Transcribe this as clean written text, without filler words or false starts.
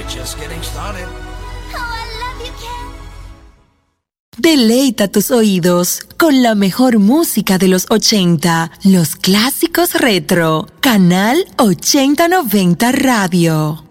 just getting started. Oh, I love you, Ken. Deleita tus oídos con la mejor música de los 80, los clásicos retro. Canal 8090 Radio.